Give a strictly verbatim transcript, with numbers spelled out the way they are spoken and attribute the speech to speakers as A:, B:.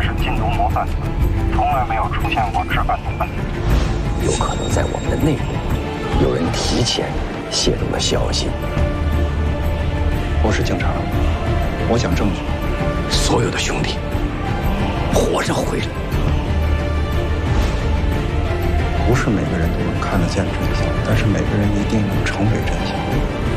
A: 是禁毒模范，从来没有出现过质感的问题。
B: 有可能在我们的内部，有人提前泄露了消息。
C: 我是警察，我讲证据。
B: 所有的兄弟，活着回来。
C: 不是每个人都能看得见真相，但是每个人一定能成为真相。